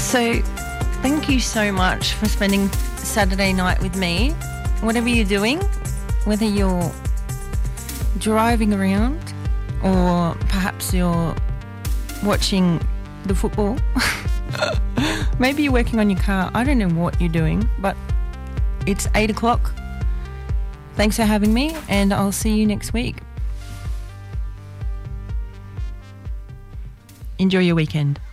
So thank you so much for spending Saturday night with me. Whatever you're doing, whether you're driving around or perhaps you're watching the football, maybe you're working on your car. I don't know what you're doing, but it's 8 o'clock. Thanks for having me, and I'll see you next week. Enjoy your weekend.